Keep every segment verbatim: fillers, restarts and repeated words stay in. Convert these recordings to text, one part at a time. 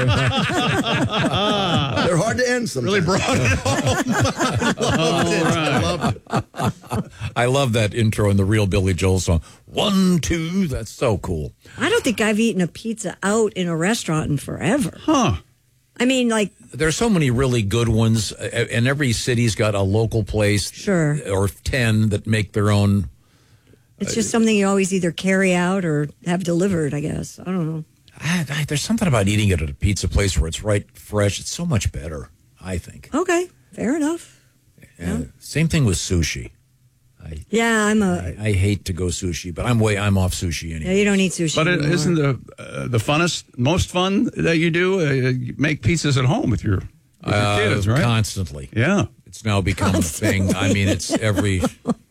They're hard to end sometimes. Really brought it home. I loved it. I loved it. I love that intro in the real Billy Joel song. One, two, that's so cool. I don't think I've eaten a pizza out in a restaurant in forever. Huh. I mean, like... There's so many really good ones, and every city's got a local place. Sure. Or ten that make their own... It's just something you always either carry out or have delivered, I guess. I don't know. I, I, there's something about eating it at a pizza place where it's right fresh. It's so much better, I think. Okay, fair enough. Yeah. Yeah. Same thing with sushi. I, yeah, I'm a... I, I hate to go sushi, but I'm way I'm off sushi anyway. Yeah, you don't eat sushi But it, anymore. isn't the uh, the funnest, most fun that you do? Uh, you make pizzas at home with your, with your Uh, kids, right? Constantly. Yeah. It's now become Constantly. a thing. I mean, it's every...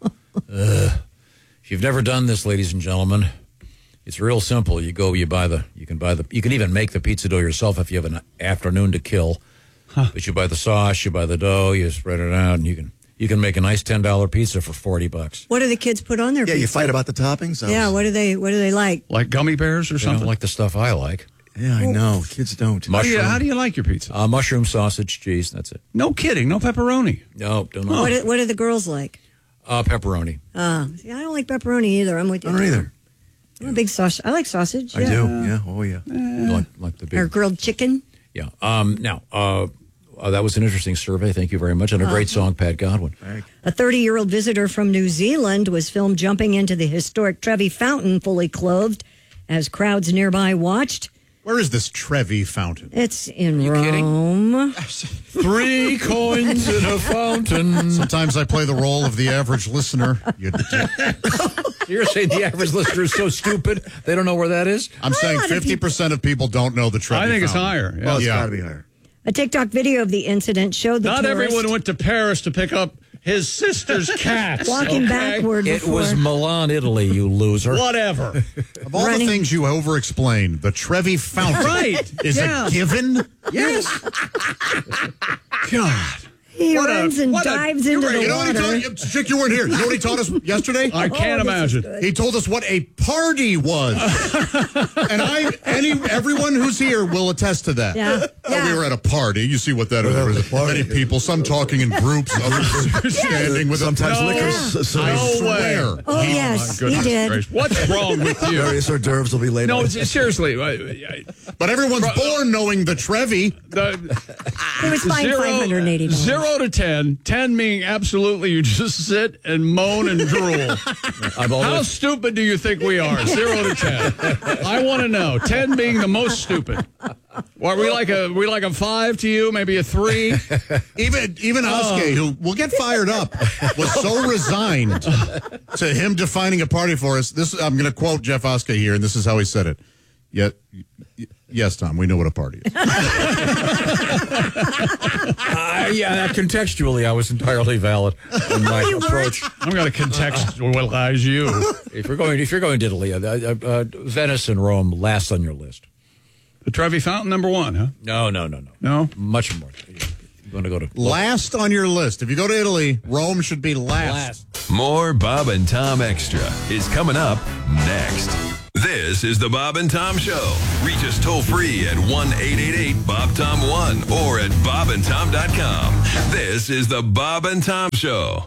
Uh, if you've never done this, ladies and gentlemen, it's real simple. You go, you buy the, you can buy the, you can even make the pizza dough yourself if you have an afternoon to kill. Huh. But you buy the sauce, you buy the dough, you spread it out, and you can you can make a nice ten dollar pizza for forty bucks. What do the kids put on their Yeah, pizza? you fight about the toppings. I Yeah, was- what do they what do they like? Like gummy bears or They something? don't like the stuff I like. Yeah, I know. Kids don't. How do, you, Mushroom, how do you like your pizza? uh, mushroom, sausage, cheese. That's it. No kidding. No pepperoni. No, don't What know. do, what do the girls like? Uh, pepperoni. Uh, see, I don't like pepperoni either. I'm with you. I don't either. I'm a big sausage. I like sausage. I yeah. do. Yeah. Oh, yeah. Like, like the big. Or grilled chicken. Yeah. Um, now, uh, uh, that was an interesting survey. Thank you very much. And a great song, Pat Godwin. A thirty-year-old visitor from New Zealand was filmed jumping into the historic Trevi Fountain fully clothed as crowds nearby watched. Where is this Trevi Fountain? It's in You kidding? Rome. Three coins in a fountain. Sometimes I play the role of the average listener. You dick. You're saying the average listener is so stupid they don't know where that is? I'm saying lot of fifty percent of people don't know the Trevi I think it's Fountain. higher. Yeah. Well, it's Yeah. got to be higher. A TikTok video of the incident showed the Not tourist everyone went to Paris to pick up his sister's cats. walking okay? backward It before. was Milan, Italy, you loser. Whatever. Of all Running. the things you over-explain, the Trevi Fountain Right. is Yeah. a given? Yes. God. He What a- runs and what a- dives you're into right. the You know what he water. told Chick, you weren't here. You know what he taught us yesterday? I can't Oh, this is imagine. good. He told us what a party was. And I, any, everyone who's here will attest to that. Yeah. Oh, Yeah. we were at a party. You see what that is. There was many people, some talking in groups, others standing with Sometimes no, liquor. No. So, so I No swear. way. Oh, yes, he Goodness did. gracious. What's wrong with you? various hors d'oeuvres will be later. No, s- seriously. I- I- But everyone's born knowing the Trevi. The, It was fined zero, five hundred eighty dollars. zero to ten. Ten being absolutely you just sit and moan and drool. I've How always, stupid do you think we are? Zero to ten. I want to know. Ten being the most stupid. Are we like a we like a five to you? Maybe a three? Even even Oskay, who will get fired up, was so resigned to him defining a party for us. This I'm going to quote Jeff Oskay here, and this is how he said it. Yet, yes, Tom, we know what a party is. uh, yeah, contextually, I was entirely valid in my approach. I'm going to contextualize you. If you're going, if you're going to Italy, uh, uh, uh, Venice and Rome last on your list. The Trevi Fountain, number one, huh? No, no, no, no, No? much more. You're going to go to Last on your list. If you go to Italy, Rome should be last. last. More Bob and Tom Extra is coming up next. This is the Bob and Tom Show. Reach us toll free at one eight eight eight Bob Tom one or at bob and tom dot com. This is the Bob and Tom Show.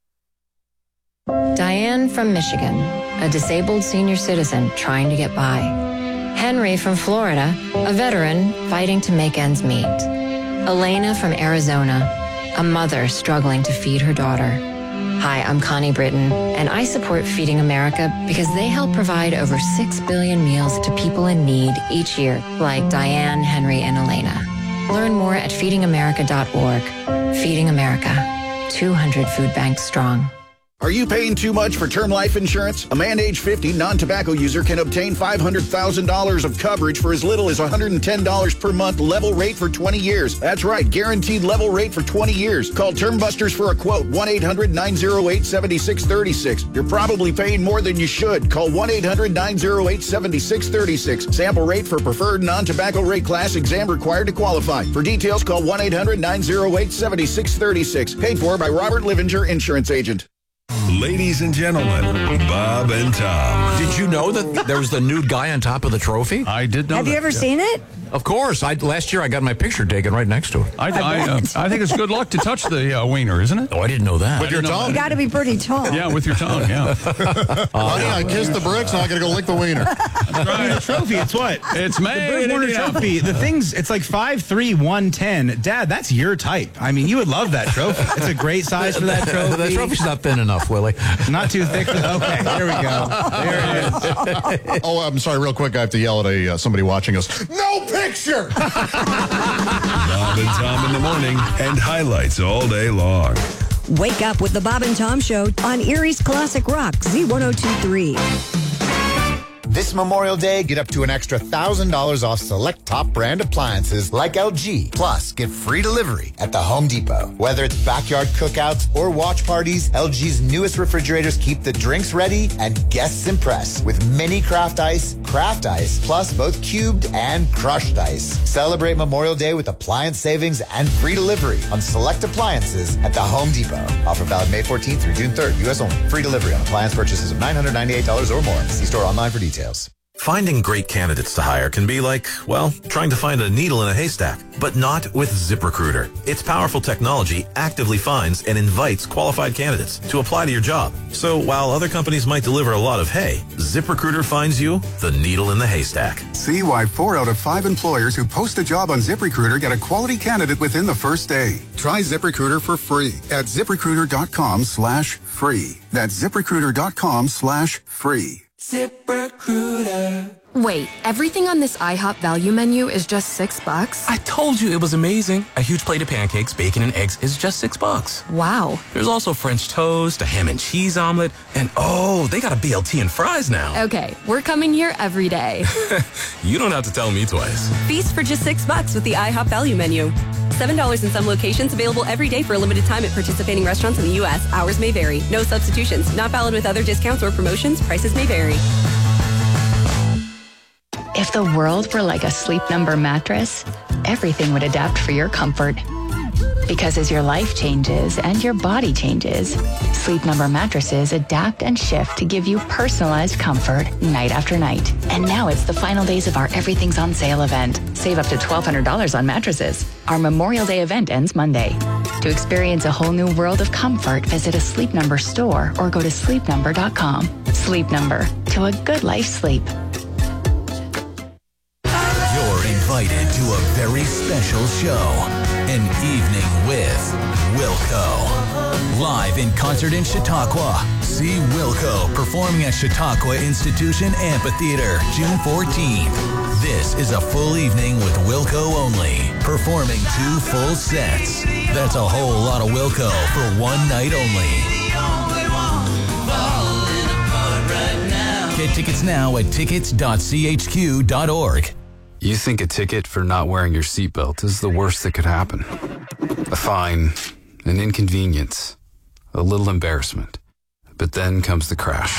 Diane from Michigan, a disabled senior citizen trying to get by. Henry from Florida, a veteran fighting to make ends meet. Elena from Arizona, a mother struggling to feed her daughter. Hi, I'm Connie Britton, and I support Feeding America because they help provide over six billion meals to people in need each year, like Diane, Henry, and Elena. Learn more at feeding america dot org. Feeding America, two hundred food banks strong. Are you paying too much for term life insurance? A man age fifty non-tobacco user can obtain five hundred thousand dollars of coverage for as little as one hundred ten dollars per month, level rate for twenty years. That's right, guaranteed level rate for twenty years. Call Term Busters for a quote, one eight hundred nine oh eight seven six three six. You're probably paying more than you should. Call one eight hundred nine oh eight seven six three six. Sample rate for preferred non-tobacco rate class, exam required to qualify. For details, call one eight hundred nine oh eight seven six three six. Paid for by Robert Livinger, Insurance Agent. Ladies and gentlemen, Bob and Tom. Did you know that there was the nude guy on top of the trophy? I did know Have that. you ever yeah. seen it? Of course. I, last year I got my picture taken right next to it. I, I, uh, I think it's good luck to touch the uh, wiener, isn't it? Oh, I didn't know that. With your tongue? You got to be pretty tall. Yeah, with your tongue, yeah. Honey, I kissed the bricks, now I gotta go lick the wiener. The trophy, it's what? It's The made Burt in Warner Indianapolis. trophy. The thing's, it's like five three, one ten. Dad, that's your type. I mean, you would love that trophy. It's a great size for that trophy. The trophy's not thin enough, Willie. Not too thick. For the, okay, there we go. There it is. Oh, I'm sorry, real quick, I have to yell at a uh, somebody watching us. No picture! Bob and Tom in the morning and highlights all day long. Wake up with the Bob and Tom Show on Erie's Classic Rock, Z ten twenty-three. This Memorial Day, get up to an extra one thousand dollars off select top brand appliances like L G. Plus, get free delivery at the Home Depot. Whether it's backyard cookouts or watch parties, L G's newest refrigerators keep the drinks ready and guests impressed with mini craft ice, craft ice, plus both cubed and crushed ice. Celebrate Memorial Day with appliance savings and free delivery on select appliances at the Home Depot. Offer valid May fourteenth through June third, U S only. Free delivery on appliance purchases of nine hundred ninety-eight dollars or more. See store online for details. Finding great candidates to hire can be like, well, trying to find a needle in a haystack, but not with ZipRecruiter. Its powerful technology actively finds and invites qualified candidates to apply to your job. So while other companies might deliver a lot of hay, ZipRecruiter finds you the needle in the haystack. See why four out of five employers who post a job on ZipRecruiter get a quality candidate within the first day. Try ZipRecruiter for free at ZipRecruiter.com slash free. That's ZipRecruiter.com slash free. ZipRecruiter. Wait, everything on this IHOP value menu is just six bucks? I told you it was amazing. A huge plate of pancakes, bacon, and eggs is just six bucks. Wow. There's also French toast, a ham and cheese omelet, and oh, they got a B L T and fries now. Okay, we're coming here every day. You don't have to tell me twice. Feast for just six bucks with the IHOP value menu. seven dollars in some locations, available every day for a limited time at participating restaurants in the U S. Hours may vary. No substitutions. Not valid with other discounts or promotions. Prices may vary. If the world were like a Sleep Number mattress, everything would adapt for your comfort. Because as your life changes and your body changes, Sleep Number mattresses adapt and shift to give you personalized comfort night after night. And now it's the final days of our Everything's on Sale event. Save up to twelve hundred dollars on mattresses. Our Memorial Day event ends Monday. To experience a whole new world of comfort, visit a Sleep Number store or go to sleep number dot com. Sleep Number, to a good life sleep. You're invited to a very special show, An Evening with Wilco. Live in concert in Chautauqua. See Wilco performing at Chautauqua Institution Amphitheater, June fourteenth. This is a full evening with Wilco only, performing two full sets. That's a whole lot of Wilco for one night only. Get tickets now at tickets dot c h q dot org. You think a ticket for not wearing your seatbelt is the worst that could happen. A fine, an inconvenience, a little embarrassment. But then comes the crash.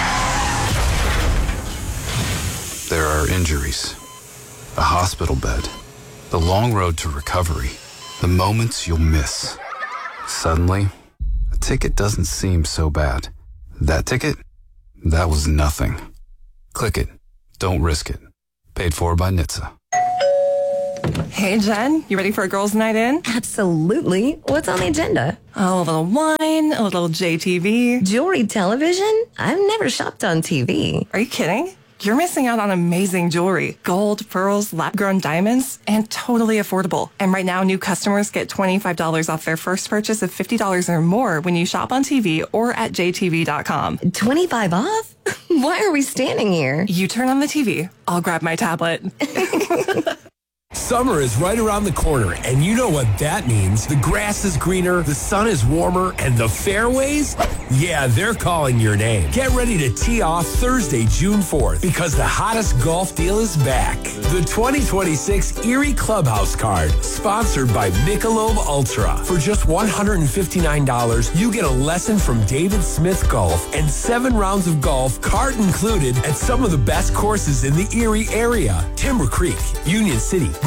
There are injuries, a hospital bed, the long road to recovery, the moments you'll miss. Suddenly, a ticket doesn't seem so bad. That ticket? That was nothing. Click it. Don't risk it. Paid for by N H T S A. Hey, Jen, you ready for a girls' night in? Absolutely. What's on the agenda? Oh, a little wine, a little J T V. Jewelry, television? I've never shopped on T V. Are you kidding? You're missing out on amazing jewelry. Gold, pearls, lab-grown diamonds, and totally affordable. And right now, new customers get twenty-five dollars off their first purchase of fifty dollars or more when you shop on T V or at j t v dot com. twenty-five off? Why are we standing here? You turn on the T V. I'll grab my tablet. Summer is right around the corner, and you know what that means. The grass is greener, the sun is warmer, and the fairways? Yeah, they're calling your name. Get ready to tee off Thursday, June fourth, because the hottest golf deal is back. The twenty twenty-six Erie Clubhouse Card, sponsored by Michelob Ultra. For just one hundred fifty-nine dollars, you get a lesson from David Smith Golf and seven rounds of golf, cart included, at some of the best courses in the Erie area. Timber Creek, Union City, River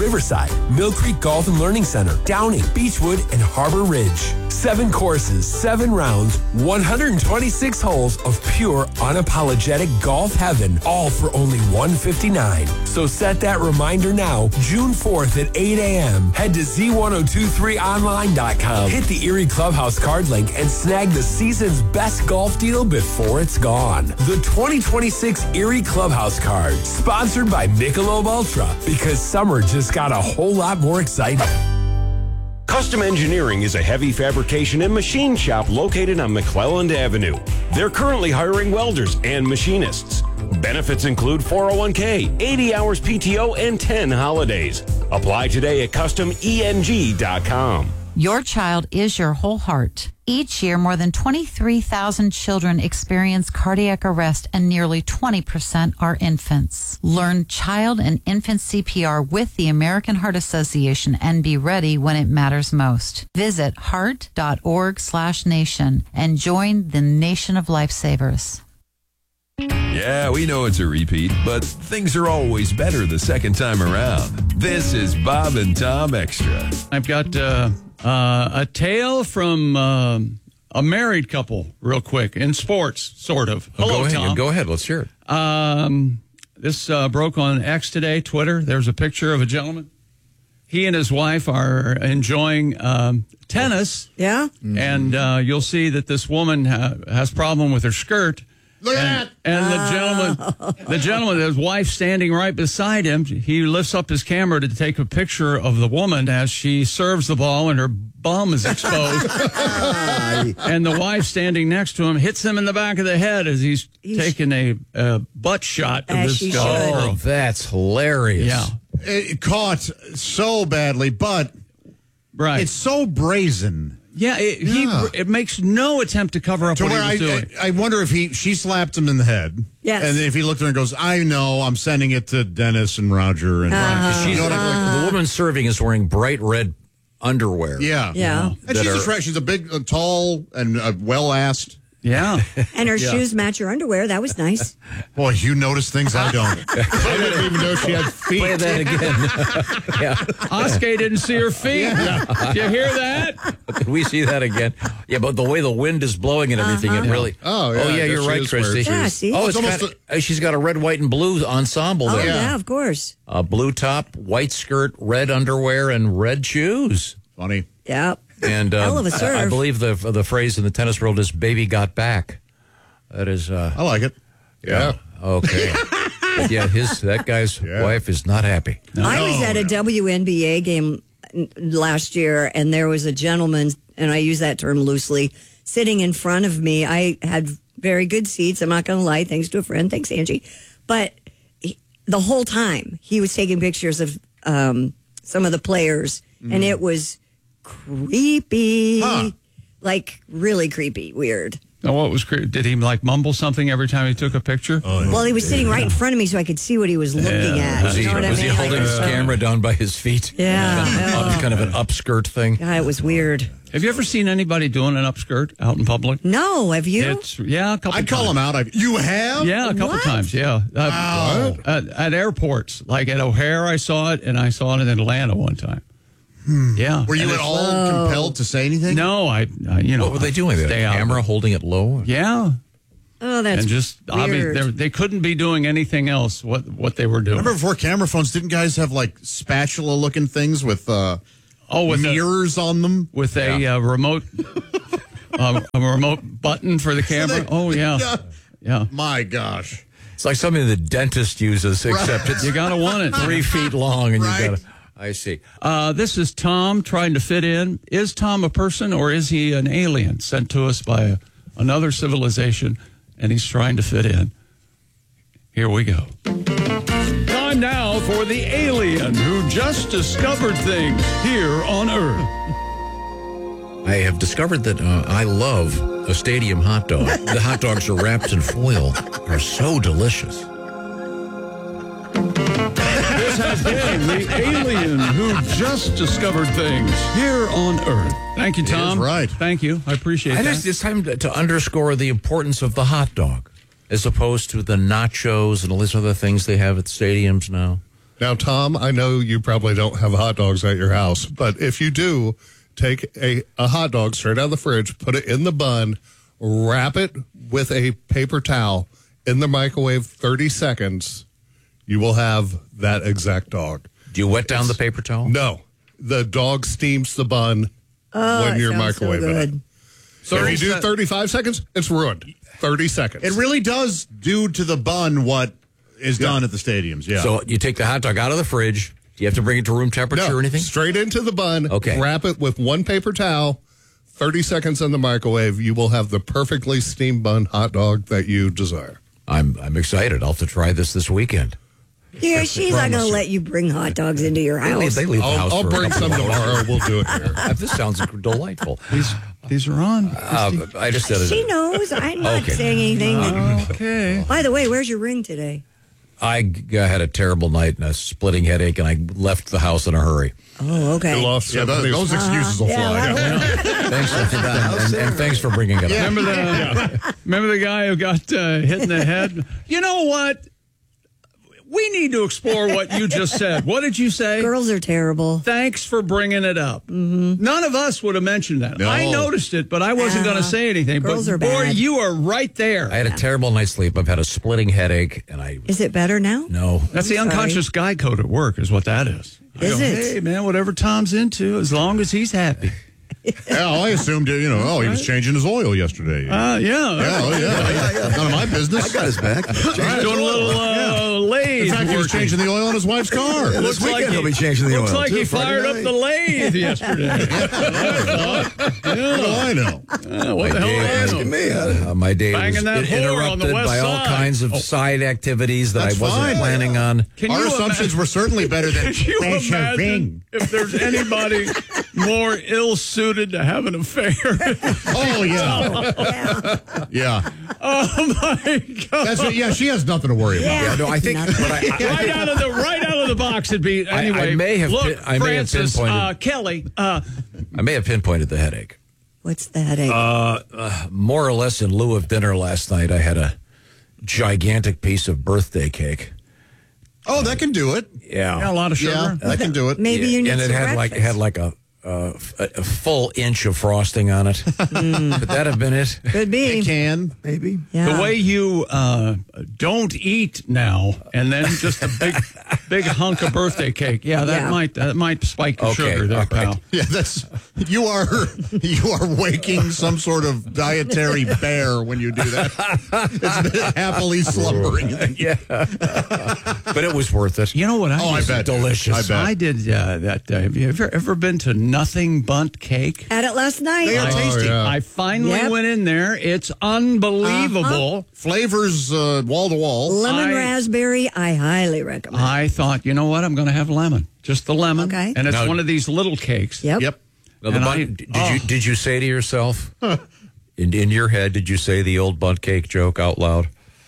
Riverside, Mill Creek Golf and Learning Center, Downing, Beechwood, and Harbor Ridge. Seven courses, seven rounds, one hundred twenty-six holes of pure, unapologetic golf heaven, all for only one hundred fifty-nine dollars. So set that reminder now, June fourth at eight a.m. Head to Z ten twenty-three online dot com. Hit the Erie Clubhouse card link and snag the season's best golf deal before it's gone. The twenty twenty-six Erie Clubhouse card, sponsored by Michelob Ultra, because summer just got a whole lot more exciting. Custom Engineering is a heavy fabrication and machine shop located on McClelland Avenue. They're currently hiring welders and machinists. Benefits include four oh one k, eighty hours P T O, and ten holidays. Apply today at custom E N G dot com. Your child is your whole heart. Each year, more than twenty-three thousand children experience cardiac arrest, and nearly twenty percent are infants. Learn child and infant C P R with the American Heart Association and be ready when it matters most. Visit heart.org slash nation and join the nation of lifesavers. Yeah, we know it's a repeat, but things are always better the second time around. This is Bob and Tom Extra. I've got uh, uh, a tale from uh, a married couple, real quick, in sports, sort of. Oh, Hello, go ahead. Tom. Go ahead. Let's hear it. Um, this uh, broke on X today, Twitter. There's a picture of a gentleman. He and his wife are enjoying um, tennis. Yeah. And uh, you'll see that this woman ha- has problem with her skirt. Look and, at that. And the gentleman, the gentleman, his wife standing right beside him, he lifts up his camera to take a picture of the woman as she serves the ball and her bum is exposed. And the wife standing next to him hits him in the back of the head as he's, he's taking a, a butt shot of As this she uh, Oh, that's hilarious. Yeah. It caught so badly, but right. it's so brazen. Yeah, it, Yeah. he it makes no attempt to cover up To what where he was I, doing. I, I wonder if he she slapped him in the head. Yes. And if he looked at her and goes, I know, I'm sending it to Dennis and Roger. And Uh-huh. you know what I mean? The woman serving is wearing bright red underwear. Yeah. Yeah. And That she's are- just right. She's a big, uh, tall, and uh, well-asked. Yeah. And her Yeah. shoes match her underwear. That was nice. Boy, you notice things I don't. I didn't even know she had feet. Play that again. Yeah. Oskay didn't see her feet. Did you hear that? Did we see that again? Yeah, but the way the wind is blowing and everything, it really. Oh, yeah, Oh, I yeah, guess you're she right, is wearing Christy. Yeah, see? Oh, it's It's almost kinda, uh, she's got a red, white, and blue ensemble Oh, there. yeah, of course. A blue top, white skirt, red underwear, and red shoes. Funny. Yep. And uh, Hell of a serve. I, I believe the the phrase in the tennis world is "baby got back." That is. Uh, I like it. Yeah. Okay. But yeah, his that guy's Yeah. wife is not happy. I was at a W N B A game last year, and there was a gentleman, and I use that term loosely, sitting in front of me. I had very good seats. I'm not going to lie, thanks to a friend. Thanks, Angie. But he, the whole time, he was taking pictures of um, some of the players, Mm. and it was creepy. Huh. Like, really creepy, weird. Now, what was cre- did he like mumble something every time he took a picture? Oh, Well, he was sitting right in front of me, so I could see what he was looking at. Was he, You know what I was he mean? holding Like, his uh, camera down by his feet? Yeah. Up- kind of an upskirt thing. God, it was weird. Have you ever seen anybody doing an upskirt out in public? No, have you? It's yeah, a couple. I'd call times. him out. I, you have? Yeah, a couple What? times. Yeah, uh, Wow. at, at airports, like at O'Hare, I saw it, and I saw it in Atlanta one time. Yeah. Were you And at it's- all compelled to say anything? No, I. I you know, What were they doing? They had Stay a out of camera it. holding it low? Yeah, Oh, that's and just weird. obvi- they couldn't be doing anything else. What what they were doing? Remember before camera phones, didn't guys have like spatula looking things with uh, oh, with a, mirrors on them? with a uh, remote, uh, a remote button for the camera. they- oh yeah, Yeah. yeah. My gosh. It's like something the dentist uses, except it's You gotta want it. three feet long, and Right. you got to. I see. Uh, this is Tom trying to fit in. Is Tom a person or is he an alien sent to us by a, another civilization and he's trying to fit in? Here we go. Time now for the alien who just discovered things here on Earth. I have discovered that uh, I love a stadium hot dog. The hot dogs are wrapped in foil, are so delicious. This has been the alien who just discovered things here on Earth. Thank you, Tom. right. Thank you. I appreciate I that. just, it's time to, to underscore the importance of the hot dog, as opposed to the nachos and all these other things they have at stadiums now. Now, Tom, I know you probably don't have hot dogs at your house, but if you do, take a, a hot dog straight out of the fridge, put it in the bun, wrap it with a paper towel in the microwave thirty seconds. You will have that exact dog. Do you wet down It's, the paper towel? No. The dog steams the bun Oh, when it you're sounds so microwaving good. it. So if you do thirty-five seconds, it's ruined. thirty seconds. It really does do to the bun what is Yeah. done at the stadiums. Yeah. So you take the hot dog out of the fridge. Do you have to bring it to room temperature No, or anything? straight into the bun. Okay. Wrap it with one paper towel. thirty seconds in the microwave. You will have the perfectly steamed bun hot dog that you desire. I'm I'm excited. I'll have to try this this weekend. Yeah, she's not going to let you bring hot dogs into your They leave, house. they leave the I'll, house I'll for a bring couple some of hours. tomorrow. We'll do it here. This sounds delightful. These these are on. Uh, I just said it. She knows. I'm not Okay. saying anything. Okay. By the way, where's your ring today? I g- had a terrible night and a splitting headache, and I left the house in a hurry. Oh, okay. You lost yeah, those, somebody. those excuses will Yeah, fly. well, Thanks for and, and, and thanks for bringing it up. Remember the remember the guy who got uh, hit in the head? You know what? We need to explore what you just said. What did you say? Girls are terrible. Thanks for bringing it up. Mm-hmm. None of us would have mentioned that. No. I noticed it, but I wasn't Yeah. going to say anything. Girls but are boy, bad. you are right there. I had a terrible night's sleep. I've had a splitting headache, and I Is it better now? no. That's the I'm sorry. unconscious guy code at work, is what that is. I Is go, it? Hey, man, whatever Tom's into, as long as he's happy. Yeah, I assumed, you know, oh, he was changing his oil yesterday. Uh, yeah. yeah, oh, yeah. None of my business. I got his back. He's doing a little uh, lathe. In fact, he was working. changing the oil on his wife's car. Yeah, this Looks like weekend he- he'll be changing the Looks oil. like too, he Friday fired up night. the lathe yesterday. What do I know? Uh, what the hell day- do I know? Asking me. I- Uh, my day Banging was that in- whore on the interrupted west by all side. kinds of Oh. side activities that That's I wasn't fine. planning on. Can Our you assumptions ima- were certainly better than Can you Where's your imagine ring? if there's anybody more ill-suited to have an affair? Oh, yeah. Yeah. Oh, my God. That's what, yeah, she has nothing to worry about. Yeah, no, I think. Nothing. But I, I, right out of the right out of the box, it'd be I- I anyway. may have look, pin- I may have Francis, pinpointed- uh, Kelly. Uh, I may have pinpointed the headache. What's the headache? Uh, uh, more or less in lieu of dinner last night, I had a gigantic piece of birthday cake. Oh, that can do it. Yeah, yeah, a lot of sugar. Yeah, that can do it. Maybe you need and it some had like breakfast. had like a, uh, a a full inch of frosting on it. Could that have been it? Could be. It can. Maybe. Yeah. The way you uh, don't eat now, and then just a big, big hunk of birthday cake. Yeah, that Yeah. might that might spike your Okay, sugar there, all right. pal. Yeah, that's you are you are waking some sort of dietary bear when you do that. It's happily slumbering. Yeah, but it was worth it. You know what? I Oh, I did? bet. delicious. I bet. I did uh, that. Uh, have you ever, ever been to Nothing Bundt Cake? Had it last night. They are I- tasty. yeah. I finally Yep. went in there. It's unbelievable. Flavors uh, wall to wall. Lemon I- raspberry, I highly recommend. I thought, you know what? I'm going to have lemon, just the lemon. Okay. And it's Now- one of these little cakes. Yep. Yep. Now, the And bun, I- did oh. you did you say to yourself in in your head? Did you say the old bunt cake joke out loud?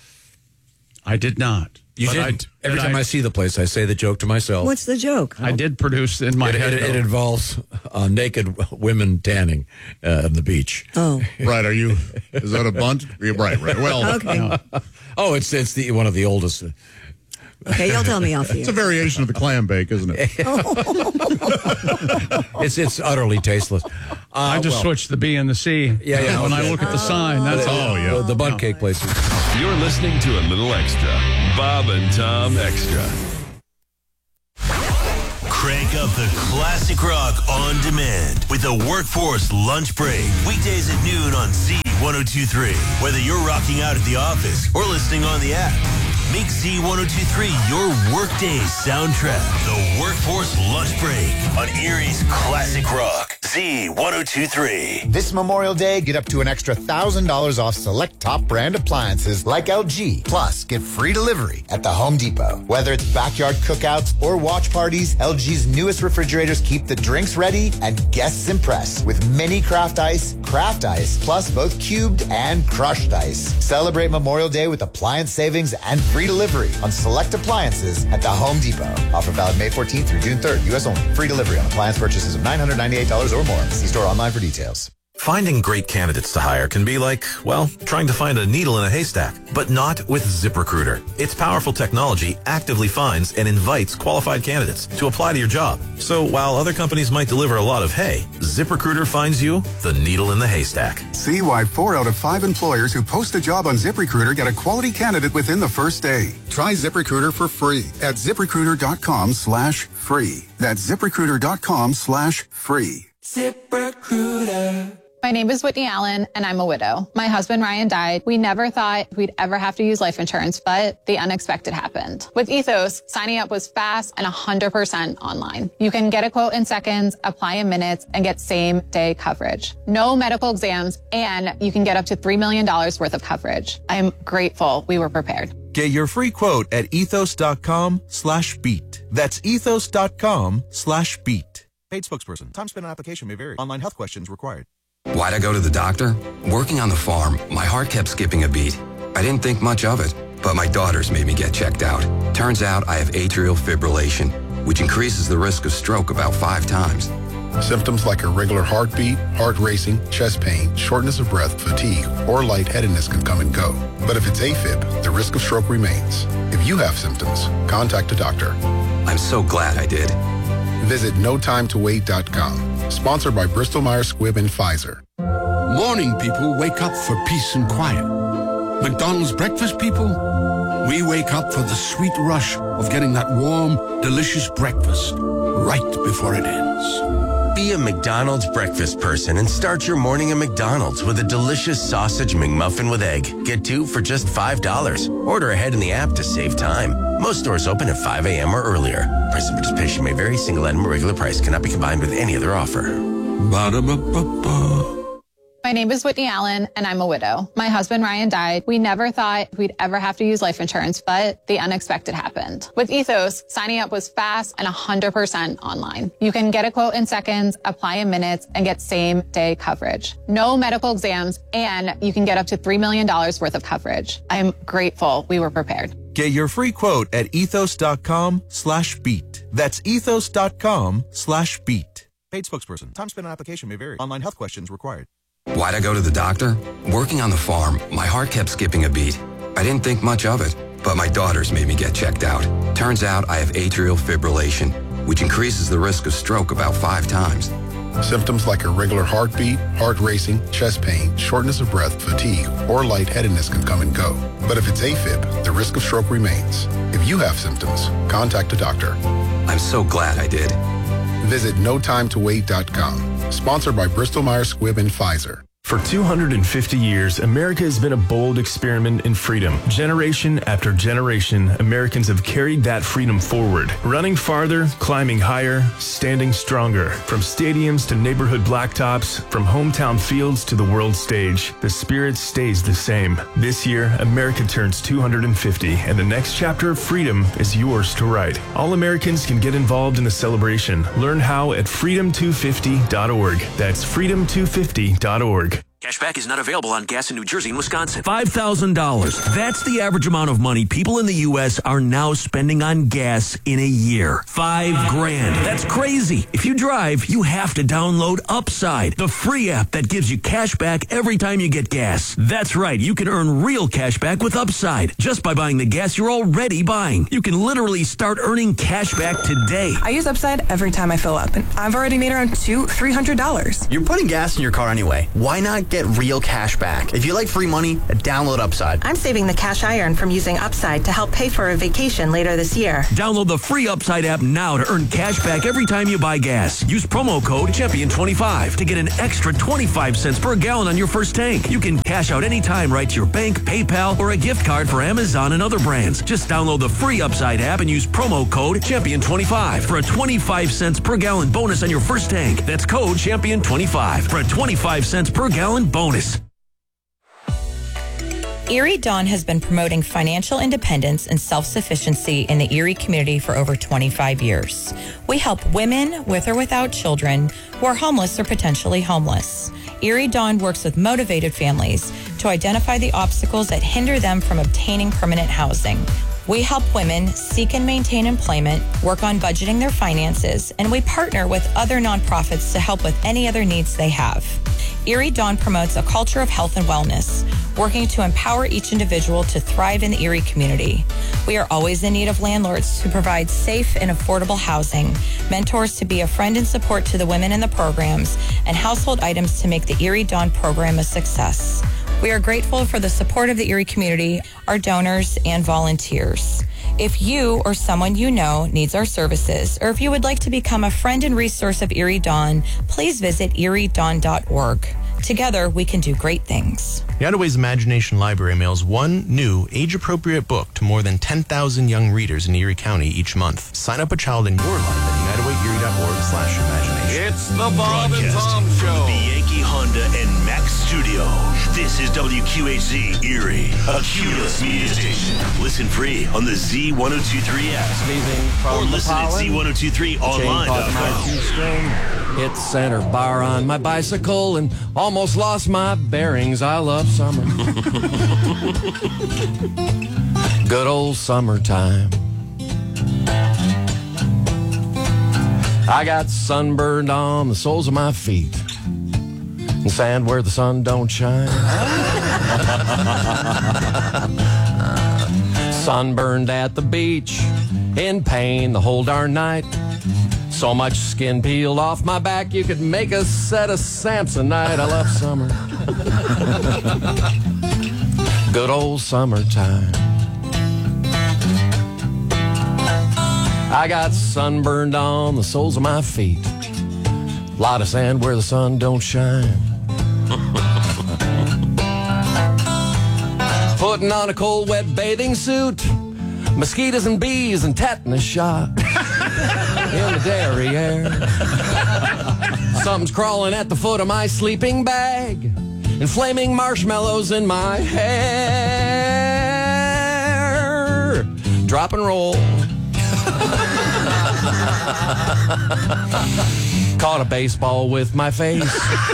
I did not. You But didn't. I, Every and time I, I, see the place, I say the joke to myself. What's the joke? I did produce in my it, head. it, it though. involves uh, naked women tanning uh, on the beach. Oh. Right? Are you? Is that a bunt? Yeah, right. Right. Well, Okay. Oh, it's it's the one of the oldest. Okay, you'll tell me off it's a here. variation of the clam bake, isn't it? It's it's utterly tasteless. Uh, I just well, switched the B and the C. Yeah, yeah, When I okay. look at the sign, that's all. Oh, yeah. the, the bunt cake places. You're listening to a little extra. Bob and Tom Extra. Crank up the classic rock on demand with the Workforce Lunch Break. Weekdays at noon on Z ten twenty-three. Whether you're rocking out at the office or listening on the app, make Z ten twenty-three your workday soundtrack. The Workforce Lunch Break on Erie's Classic Rock. Z ten twenty-three. This Memorial Day, get up to an extra one thousand dollars off select top brand appliances like L G. Plus, get free delivery at the Home Depot. Whether it's backyard cookouts or watch parties, L G's newest refrigerators keep the drinks ready and guests impressed with mini craft ice, craft ice, plus both cubed and crushed ice. Celebrate Memorial Day with appliance savings and free delivery on select appliances at the Home Depot. Offer valid May fourteenth through June third. U S only. Free delivery on appliance purchases of nine hundred ninety-eight dollars or more. See store online for details. Finding great candidates to hire can be like, well, trying to find a needle in a haystack, but not with ZipRecruiter. Its powerful technology actively finds and invites qualified candidates to apply to your job. So while other companies might deliver a lot of hay, ZipRecruiter finds you the needle in the haystack. See why four out of five employers who post a job on ZipRecruiter get a quality candidate within the first day. Try ZipRecruiter for free at ZipRecruiter.com slash free. That's ZipRecruiter.com slash free. ZipRecruiter. My name is Whitney Allen, and I'm a widow. My husband, Ryan, died. We never thought we'd ever have to use life insurance, but the unexpected happened. With Ethos, signing up was fast and one hundred percent online. You can get a quote in seconds, apply in minutes, and get same-day coverage. No medical exams, and you can get up to three million dollars worth of coverage. I'm grateful we were prepared. Get your free quote at ethos.com slash beat. That's ethos.com slash beat. Paid spokesperson. Time spent on application may vary. Online health questions required. Why'd I go to the doctor? Working on the farm, my heart kept skipping a beat. I didn't think much of it, but my daughters made me get checked out. Turns out I have atrial fibrillation, which increases the risk of stroke about five times. Symptoms like irregular heartbeat, heart racing, chest pain, shortness of breath, fatigue, or lightheadedness can come and go. But if it's AFib, the risk of stroke remains. If you have symptoms, contact a doctor. I'm so glad I did. Visit no time to wait dot com. Sponsored by Bristol Myers Squibb and Pfizer. Morning people wake up for peace and quiet. McDonald's breakfast people, we wake up for the sweet rush of getting that warm, delicious breakfast right before it ends. Be a McDonald's breakfast person and start your morning at McDonald's with a delicious sausage McMuffin with egg. Get two for just five dollars. Order ahead in the app to save time. Most stores open at five a.m. or earlier. Price and participation may vary. Single item or regular price cannot be combined with any other offer. Ba-da-ba-ba-ba. My name is Whitney Allen, and I'm a widow. My husband, Ryan, died. We never thought we'd ever have to use life insurance, but the unexpected happened. With Ethos, signing up was fast and one hundred percent online. You can get a quote in seconds, apply in minutes, and get same-day coverage. No medical exams, and you can get up to three million dollars worth of coverage. I'm grateful we were prepared. Get your free quote at ethos.com slash beat. That's ethos.com slash beat. Paid spokesperson. Time spent on application may vary. Online health questions required. Why'd I go to the doctor? Working on the farm, my heart kept skipping a beat. I didn't think much of it, but my daughters made me get checked out. Turns out I have atrial fibrillation, which increases the risk of stroke about five times. Symptoms like irregular heartbeat, heart racing, chest pain, shortness of breath, fatigue, or lightheadedness can come and go. But if it's AFib, the risk of stroke remains. If you have symptoms, contact a doctor. I'm so glad I did. Visit no time to wait dot com. Sponsored by Bristol Myers Squibb and Pfizer. For two hundred fifty years, America has been a bold experiment in freedom. Generation after generation, Americans have carried that freedom forward, running farther, climbing higher, standing stronger. From stadiums to neighborhood blacktops, from hometown fields to the world stage, the spirit stays the same. This year, America turns two hundred fifty, and the next chapter of freedom is yours to write. All Americans can get involved in the celebration. Learn how at freedom two fifty dot org. That's freedom two fifty dot org. Cashback is not available on gas in New Jersey and Wisconsin. five thousand dollars. That's the average amount of money people in the U S are now spending on gas in a year. Five grand. That's crazy. If you drive, you have to download Upside, the free app that gives you cash back every time you get gas. That's right. You can earn real cash back with Upside just by buying the gas you're already buying. You can literally start earning cash back today. I use Upside every time I fill up, and I've already made around two, three hundred dollars. You're putting gas in your car anyway. Why not get real cash back? If you like free money, download Upside. I'm saving the cash I earn from using Upside to help pay for a vacation later this year. Download the free Upside app now to earn cash back every time you buy gas. Use promo code champion twenty-five to get an extra twenty-five cents per gallon on your first tank. You can cash out anytime right to your bank, PayPal, or a gift card for Amazon and other brands. Just download the free Upside app and use promo code champion twenty-five for a twenty-five cents per gallon bonus on your first tank. That's code champion twenty-five for a twenty-five cents per gallon bonus. Erie Dawn has been promoting financial independence and self-sufficiency in the Erie community for over twenty-five years. We help women with or without children who are homeless or potentially homeless. Erie Dawn works with motivated families to identify the obstacles that hinder them from obtaining permanent housing. We help women seek and maintain employment, work on budgeting their finances, and we partner with other nonprofits to help with any other needs they have. Erie Dawn promotes a culture of health and wellness, working to empower each individual to thrive in the Erie community. We are always in need of landlords to provide safe and affordable housing, mentors to be a friend and support to the women in the programs, and household items to make the Erie Dawn program a success. We are grateful for the support of the Erie community, our donors, and volunteers. If you or someone you know needs our services, or if you would like to become a friend and resource of Erie Dawn, please visit erie dawn dot org. Together, we can do great things. The Notaways Imagination Library mails one new, age-appropriate book to more than ten thousand young readers in Erie County each month. Sign up a child in your life at united way erie dot org slash imagination. It's the Bob and Tom Show. The Yankee Honda and Mack Studio. This is W Q H Z Erie, a Cumulus media station. Listen free on the Z one oh two three app. Or listen at Z one oh two three online dot com. Hit center bar on my bicycle and almost lost my bearings. I love summer. Good old summertime. I got sunburned on the soles of my feet and sand where the sun don't shine. Sunburned at the beach in pain the whole darn night. So much skin peeled off my back you could make a set of Samsonite. I love summer. Good old summertime. I got sunburned on the soles of my feet. Lot of sand where the sun don't shine. Putting on a cold, wet bathing suit. Mosquitoes and bees and tetanus shot in the derriere. Something's crawling at the foot of my sleeping bag, and flaming marshmallows in my hair. Drop and roll. Caught a baseball with my face.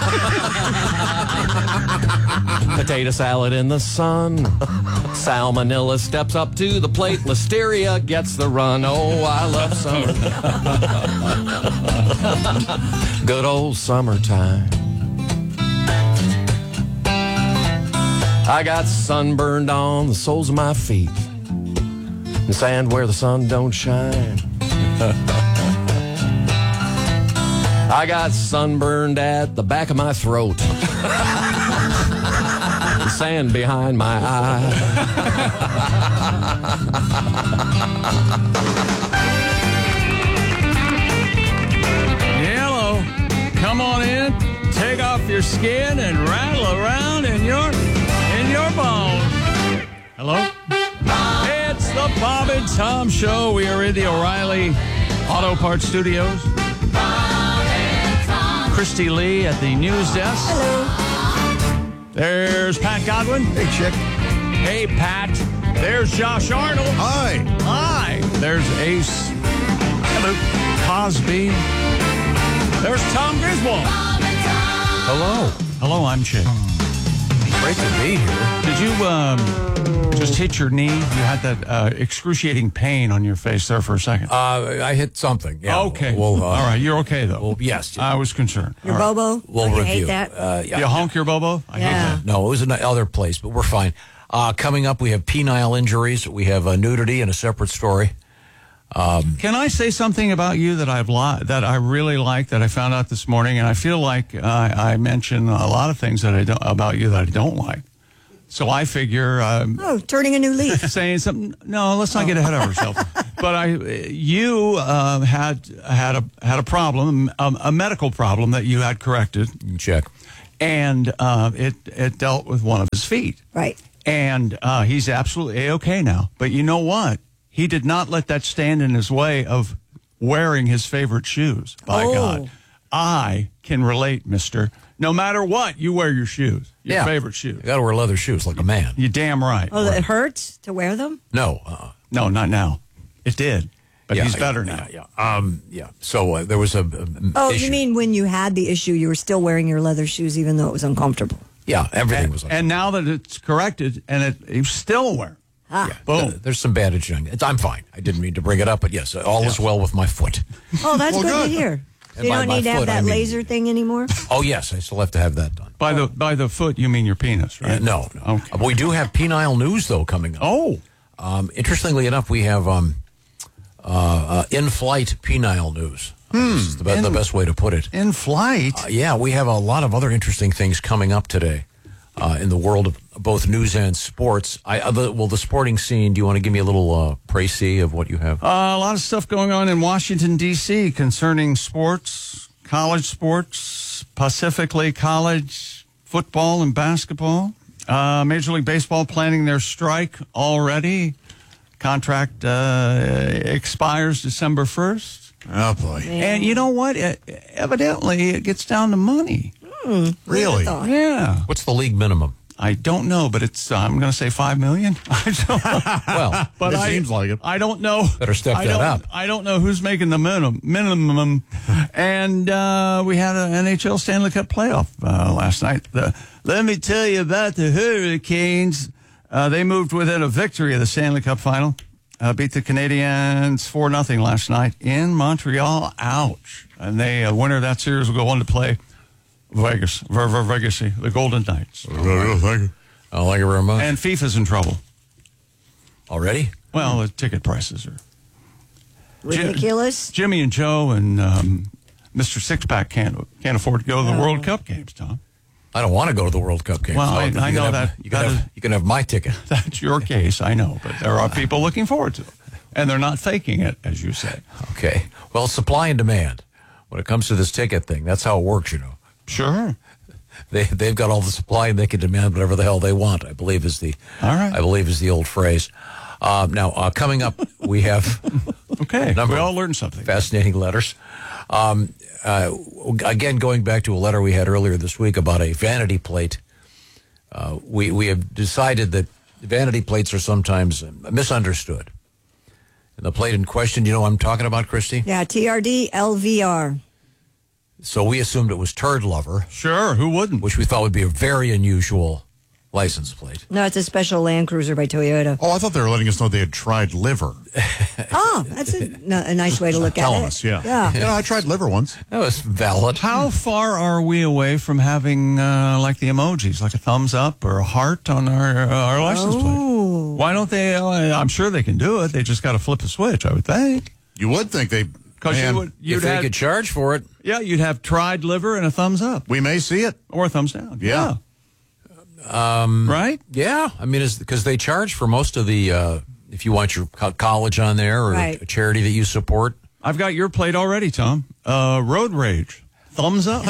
Potato salad in the sun. Salmonella steps up to the plate. Listeria gets the run. Oh, I love summer. Good old summertime. I got sunburned on the soles of my feet and sand where the sun don't shine. I got sunburned at the back of my throat. Sand behind my eye. Yellow, come on in, take off your skin and rattle around in your in your bones. Hello? It's the Bob and Tom Show. We are in the O'Reilly Auto Parts Studios. Christy Lee at the news desk. Hello. There's Pat Godwin. Hey, chick. Hey, Pat. There's Josh Arnold. Hi. Hi. There's Ace. Hello. Cosby. There's Tom Griswold. Hello. Hello, I'm Chick. Great to be here. Did you um, just hit your knee? You had that uh, excruciating pain on your face there for a second. Uh, I hit something. Yeah. Okay. We'll, uh, all right. You're okay, though. Well, yes. I was concerned. Your All right. Bobo? We'll oh, you review. hate that? Uh, yeah. You honk your Bobo? I Yeah. hate that. No, it was another place, but we're fine. Uh, coming up, we have penile injuries. We have uh, nudity and a separate story. Um, Can I say something about you that I've li- that I really like that I found out this morning, and I feel like uh, I mention a lot of things that I don't about you that I don't like. So I figure, um, Oh, turning a new leaf. saying something. No, let's not get ahead of ourselves. But I, you uh, had had a had a problem, um, a medical problem that you had corrected. Check. And uh, it it dealt with one of his feet. Right. And uh, he's absolutely A-okay now. But you know what? He did not let that stand in his way of wearing his favorite shoes. By Oh. God. I can relate, mister. No matter what, you wear your shoes. Your Yeah. favorite shoes. You got to wear leather shoes like a man. You're damn right. Oh, it hurts to wear them? No. Uh, No, not now. It did. But yeah, he's yeah, better now. Yeah. yeah. Um, yeah. So uh, there was a. a Oh, issue. you mean when you had the issue, you were still wearing your leather shoes even though it was uncomfortable? Yeah, everything And, was. and now that it's corrected and it, he's still wearing Ah. Yeah, boom. Th- there's some bandage on it. I'm fine. I didn't mean to bring it up, but yes, all is well with my foot. Oh, that's Well, good, good. to hear. So And you by don't my need to have foot, that I mean- laser thing anymore? Oh, yes, I still have to have that done. By the by the foot, you mean your penis, right? Uh, no, no. Uh, we do have penile news, though, coming up. Oh. Um, interestingly enough, we have um, uh, uh, in-flight penile news. Hmm. This is the, be- the In- best way to put it. In flight? Uh, yeah, we have a lot of other interesting things coming up today uh, in the world of both news and sports. I, uh, the, well, the sporting scene, do you want to give me a little uh, précis of what you have? Uh, a lot of stuff going on in Washington, D C concerning sports, college sports, specifically college football and basketball. Uh, Major League Baseball planning their strike already. Contract uh, expires December first. Oh, boy. And you know what? It, evidently, it gets down to money. Hmm, Really? Yeah. What's the league minimum? I don't know, but it's, uh, I'm going to say five million. I don't know. Well, but it I, seems like it. I don't know. Better step I that don't- up. I don't know who's making the minimum. minimum. And uh, we had an N H L Stanley Cup playoff uh, last night. The, let me tell you about the Hurricanes. Uh, they moved within a victory of the Stanley Cup final. Uh, beat the Canadiens four nothing last night in Montreal. Ouch. And they, uh, winner of that series will go on to play Vegas, Ver, Ver, Vegas, the Golden Knights. Thank you. I like it very much. And FIFA's in trouble. Already? Well, the ticket prices are Ridiculous. Jimmy and Joe and um, Mister Sixpack can't can't afford to go to the Oh. World Cup games, Tom. I don't want to go to the World Cup games. Well, So I- you I can know have- that- You can, that have, is- you can have my ticket. That's your case, I know, but there are people looking forward to it, and they're not faking it, as you say. Okay. Well, supply and demand. When it comes to this ticket thing, that's how it works, you know. Sure. They they've got all the supply and they can demand whatever the hell they want. I believe is the all right. I believe is the old phrase. Uh, now uh, coming up, we have okay. number We all learned something. Fascinating letters. Um, uh, again, going back to a letter we had earlier this week about a vanity plate. Uh, we we have decided that vanity plates are sometimes misunderstood. And the plate in question, you know what I'm talking about, Christy? Yeah, T R D L V R. So we assumed it was Turd Lover. Sure, who wouldn't? Which we thought would be a very unusual license plate. No, it's a special Land Cruiser by Toyota. Oh, I thought they were letting us know they had tried liver. Oh, that's a, no, a nice way to look at Telling it. us, yeah. Yeah. You know, I tried liver once. That was valid. How far are we away from having uh, like the emojis, like a thumbs up or a heart on our uh, our license Oh. plate? Why don't they? Uh, I'm sure they can do it. They just got to flip a switch, I would think. You would think they. Because you Man, would, you'd if they have, could charge for it. yeah, you'd have tried liver and a thumbs up We may see it. or a thumbs down. Yeah. Um, Right? Yeah. I mean, because they charge for most of the, uh, if you want your co- college on there or Right. a charity that you support. I've got your plate already, Tom. Uh, road rage. Thumbs up.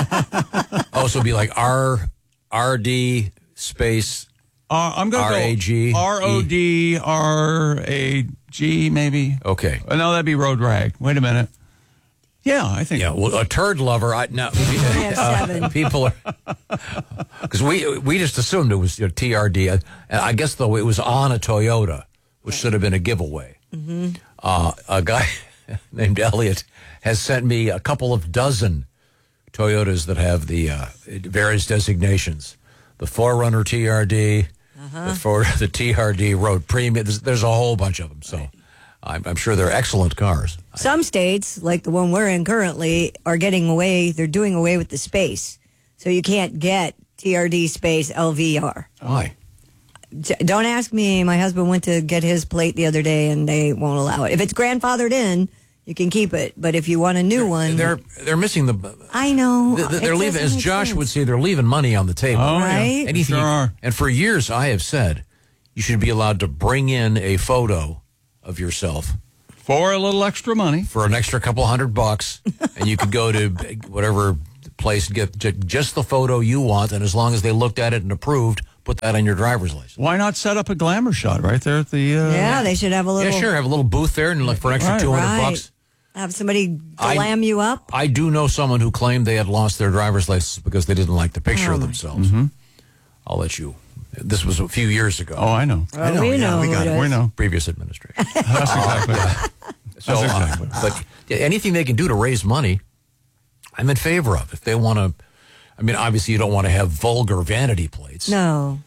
Oh, so it'd be like R, R D space. Uh, I'm going to R A G. go R O D R A G, maybe. Okay. Uh, no, that'd be road rag. Wait a minute. Yeah, I think. Yeah, well, a turd lover. I now have uh, seven. people are because we we just assumed it was you know, T R D. I, I guess though it was on a Toyota, which should have been a giveaway. Mm-hmm. Uh, a guy named Elliot has sent me a couple of dozen Toyotas that have the uh, various designations: the four runner T R D, Uh-huh. the for the T R D Road Premium. There's, there's a whole bunch of them. So I'm, I'm sure they're excellent cars. Some states, like the one we're in currently, are getting away, they're doing away with the space. So you can't get T R D space L V R. Why? D- Don't ask me. My husband went to get his plate the other day and they won't allow it. If it's grandfathered in, you can keep it. But if you want a new one. They're they're missing the. I know. They're, they're It leaving, doesn't as make Josh sense. would say, they're leaving money on the table. Oh, yeah. Right? Anything, Sure are. and for years I have said you should be allowed to bring in a photo of yourself For a little extra money. for an extra couple hundred bucks, and you could go to whatever place and get ju- just the photo you want, and as long as they looked at it and approved, put that on your driver's license. Why not set up a glamour shot right there at the. Uh, Yeah, they should have a little. Yeah, sure. Have a little booth there, and like for an extra Right. two hundred Right. bucks. Have somebody I- glam you up. I do know someone who claimed they had lost their driver's license because they didn't like the picture Oh, of my- themselves. I'll let you. This was a few years ago. Oh, I know. Oh, we know. we who got it it. is. We know. Previous administration. That's exactly right. So, That's exactly uh, but yeah, anything they can do to raise money, I'm in favor of. If they want to, I mean, obviously you don't want to have vulgar vanity plates. No.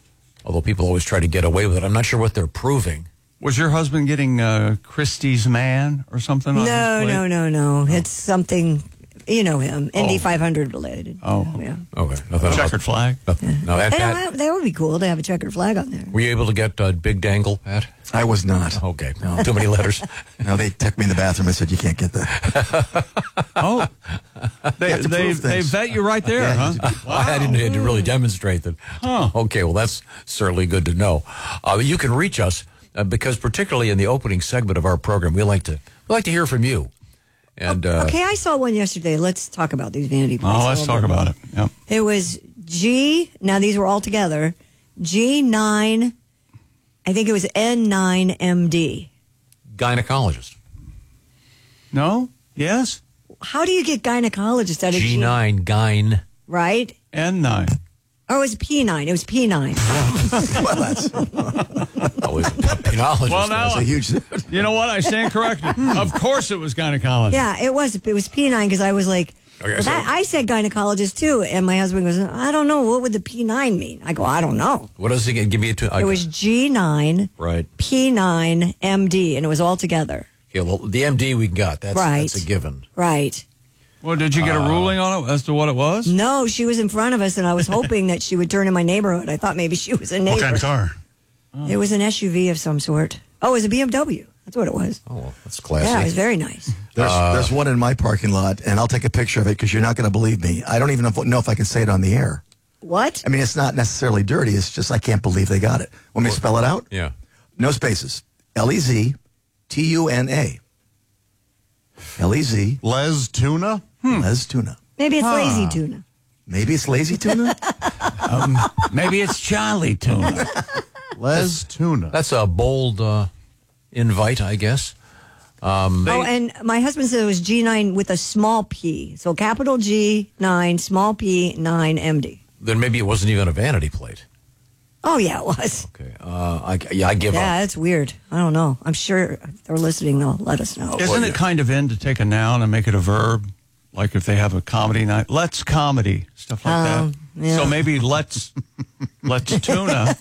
although people always try to get away with it. I'm not sure what they're proving. Was your husband getting uh, Christie's Man or something? On No, his plate? no, no, no. It's something, you know him, Indy Oh. five hundred related. Oh, yeah. Okay. Nothing Checkered flag? Nothing. No, and They Pat, don't have- that would be cool to have a checkered flag on there. were you able to get uh, Big Dangle, Pat? I was not. Okay. No. Too many letters. No, they took me in the bathroom and said, you can't get that. Oh. They, have to they, prove they things. vet you right there, Yeah, huh? Well, I didn't need to really demonstrate that. Huh. Okay, well, that's certainly good to know. Uh, you can reach us uh, because, particularly in the opening segment of our program, we like to we like to hear from you. And uh, Okay, I saw one yesterday. Let's talk about these vanity plates. Oh, a let's little talk bit about more. it. Yep. It was G, now these were all together, G nine, I think it was N nine M D. gynecologist. No? Yes? How do you get gynecologist out of G? G nine, gyne. Right? N nine. Oh, it was P nine. It was P nine. Well, that's Always a penologist. Well, now, that's a huge. you know what? I stand corrected. Of course it was gynecology. Yeah, it was. It was P nine because I was like, Okay, well, so- that, I said gynecologist too. And my husband goes, I don't know. What would the P nine mean? I go, I don't know. What does it give me a two? It was G nine, right. P nine, M D, and it was all together. Okay, well, the M D we got. That's, Right. that's a given. Right. Well, did you get a Uh, ruling on it as to what it was? No, she was in front of us, and I was hoping that she would turn in my neighborhood. I thought maybe she was a neighbor. What kind of car? It was an S U V of some sort. Oh, it was a B M W. That's what it was. Oh, well, that's classy. Yeah, it was very nice. There's, Uh, there's one in my parking lot, and I'll take a picture of it because you're not going to believe me. I don't even know if, know if I can say it on the air. What? I mean, it's not necessarily dirty. It's just I can't believe they got it. Want me to spell it out? Yeah. No spaces. L E Z T U N A. L E Z. Les Tuna? Les Tuna. Maybe it's lazy tuna. Maybe it's lazy tuna? Um, maybe it's Charlie Tuna. Les Tuna. That's a bold uh, invite, I guess. Um, Oh, and my husband said it was G nine with a small p. So capital G nine, small p, nine, M D. then maybe it wasn't even a vanity plate. Oh, yeah, it was. Okay. Uh, I, yeah, I give Yeah, up. that's weird. I don't know. I'm sure if they're listening, they'll let us know. Isn't it kind of in to take a noun and make it a verb? Like if they have a comedy night, let's comedy, stuff like Um, that. yeah. So maybe let's let's tuna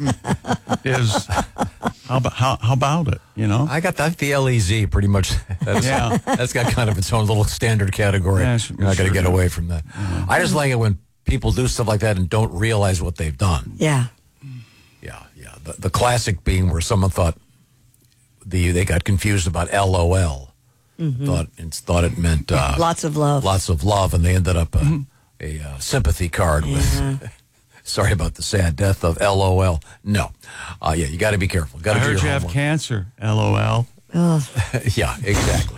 is how about how, how about it? You know, I got the, the L E Z pretty much. That's, Yeah. that's got kind of its own little standard category. Yeah, You're not going to sure get does. away from that. I just like it when people do stuff like that and don't realize what they've done. Yeah. Yeah, yeah. The, the classic being where someone thought the they got confused about L O L. Mhm. Thought it thought it meant uh, Lots of love. lots of love, and they ended up uh, a uh, sympathy card with. Sorry about the sad death of L O L. No, uh, yeah, you got to be careful. Got I to do heard your you have homework. cancer. L O L. Yeah, exactly.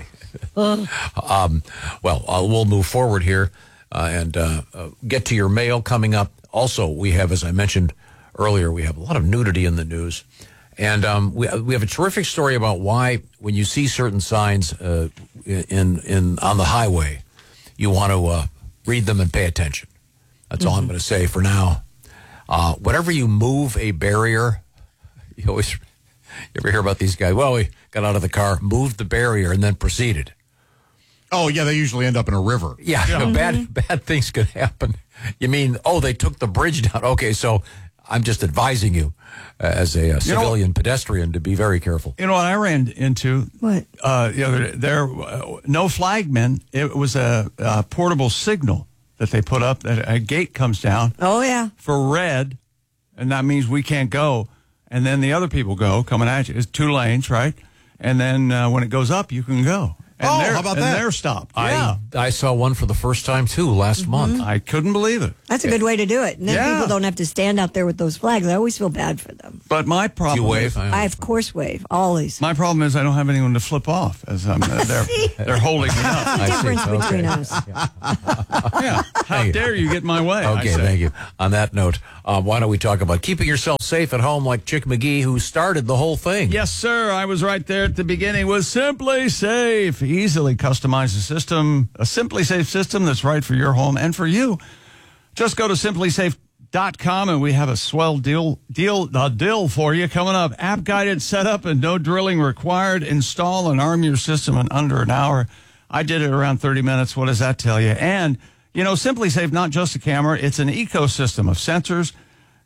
um, well, uh, we'll move forward here uh, and uh, uh, get to your mail coming up. Also, we have, as I mentioned earlier, we have a lot of nudity in the news. And um, we we have a terrific story about why, when you see certain signs uh, in in on the highway, you want to uh, read them and pay attention. That's all I'm going to say for now. Uh, whenever you move a barrier, you always you ever hear about these guys? Well, we got out of the car, moved the barrier, and then proceeded. Oh, yeah, they usually end up in a river. Yeah, you know, bad bad things could happen. You mean, oh, they took the bridge down? Okay, so I'm just advising you uh, as a uh, civilian pedestrian to be very careful. You know what I ran into? What? Uh, the other day, there, uh, no flagmen. It was a, a portable signal that they put up that a gate comes down. Oh, yeah. For red, and that means we can't go. And then the other people go coming at you. It's two lanes, right? And then uh, when it goes up, you can go. And Oh, they're, how about and that? they're stopped. I Yeah. I saw one for the first time too last month. I couldn't believe it. That's a good way to do it. And then Yeah. people don't have to stand out there with those flags. I always feel bad for them. But my problem Do you wave? is, I- I, of course, wave. Always. my problem is I don't have anyone to flip off as I'm, uh, they're, they're holding me up. I see. Difference Okay. between us. Yeah. How dare you get my way? I Okay, say. thank you. On that note, uh, why don't we talk about keeping yourself safe at home like Chick McGee, who started the whole thing? Yes, sir. I was right there at the beginning with Simply Safe. Easily customize the system, a Simply Safe system that's right for your home and for you. Just go to simply safe dot com and we have a swell deal, deal, a deal for you coming up. App guided setup and no drilling required. Install and arm your system in under an hour. I did it around thirty minutes. What does that tell you? And, you know, Simply Safe, not just a camera, it's an ecosystem of sensors,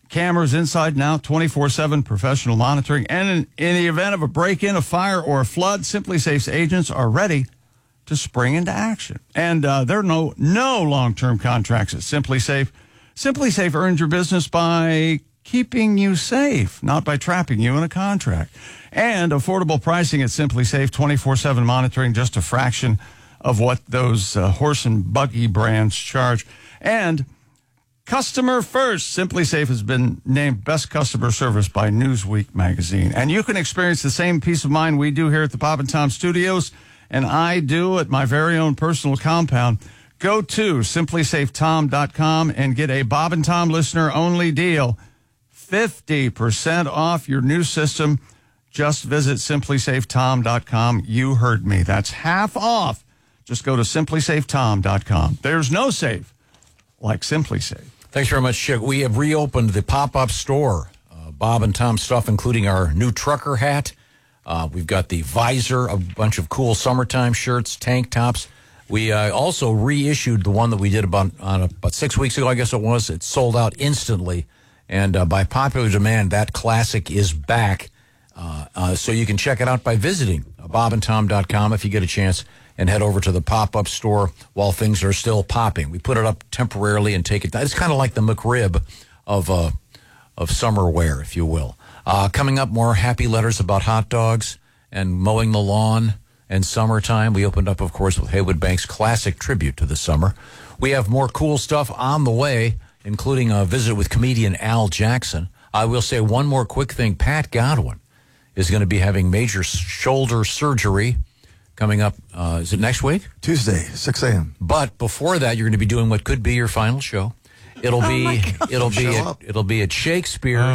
cameras inside and out, twenty-four seven professional monitoring. And in, in the event of a break-in, a fire, or a flood, SimpliSafe's agents are ready to spring into action. And uh, there are no, no long-term contracts at SimpliSafe. SimpliSafe earns your business by keeping you safe, not by trapping you in a contract. And affordable pricing at SimpliSafe, twenty-four seven monitoring, just a fraction of what those uh, horse and buggy brands charge. And customer first. SimpliSafe has been named best customer service by Newsweek magazine. And you can experience the same peace of mind we do here at the Bob and Tom Studios, and I do at my very own personal compound. Go to simply safe tom dot com and get a Bob and Tom listener only deal. fifty percent off your new system. Just visit simply safe tom dot com. You heard me. That's half off. Just go to simply safe tom dot com. There's no safe like SimpliSafe. Thanks very much, Chick. We have reopened the pop-up store. Uh, Bob and Tom stuff, including our new trucker hat. Uh, we've got the visor, a bunch of cool summertime shirts, tank tops. We uh, also reissued the one that we did about on about six weeks ago, I guess it was. It sold out instantly. And uh, by popular demand, that classic is back. Uh, uh, so you can check it out by visiting bob and tom dot com if you get a chance, and head over to the pop-up store while things are still popping. We put it up temporarily and take it down. It's kind of like the McRib of uh, of summer wear, if you will. Uh, coming up, more happy letters about hot dogs and mowing the lawn and summertime. We opened up, of course, with Haywood Bank's classic tribute to the summer. We have more cool stuff on the way, including a visit with comedian Al Jackson. I will say one more quick thing. Pat Godwin is going to be having major shoulder surgery coming up. Uh, is it next week? Tuesday, six a.m. But before that, you're going to be doing what could be your final show. It'll Oh, be my God. it'll be Show at, up. it'll be at Shakespeare's.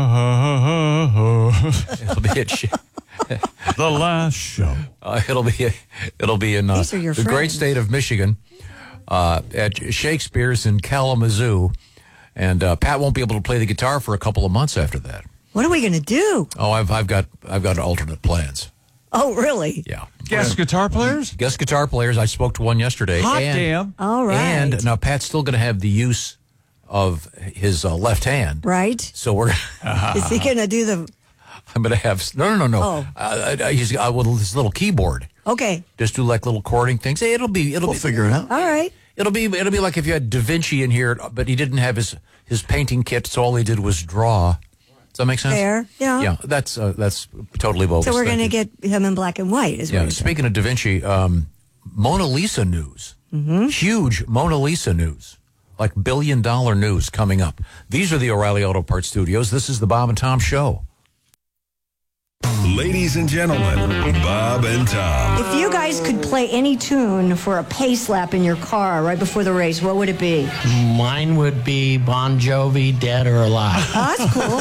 It'll be at Sha- The last show. Uh, it'll be it'll be in uh, These are your the great friends. state of Michigan uh, at Shakespeare's in Kalamazoo, and uh, Pat won't be able to play the guitar for a couple of months after that. What are we going to do? Oh, I've I've got I've got alternate plans. Oh, really? Yeah, Guest guitar players? guest guitar players. I spoke to one yesterday. Hot and, damn. All right. And now Pat's still going to have the use of his uh, left hand. Right? So we're. Is he going to do the... I'm going to have no no no no. Oh. Uh, uh, he's uh, with his little keyboard. Okay. Just do like little chording things. Hey, it'll be it'll We'll be, figure it out. All right. It'll be it'll be like if you had Da Vinci in here, but he didn't have his his painting kit, so all he did was draw. Does that make sense? Fair. Yeah. Yeah, that's uh, that's totally bogus. So we're going to Thank you. get him in black and white, is what Yeah. you're saying. Speaking of Da Vinci, um, Mona Lisa news, Mm-hmm. huge Mona Lisa news, like billion dollar news coming up. These are the O'Reilly Auto Parts Studios. This is the Bob and Tom Show. Ladies and gentlemen, Bob and Tom. If you guys could play any tune for a pace lap in your car right before the race, what would it be? Mine would be Bon Jovi, Dead or Alive. Oh, that's cool.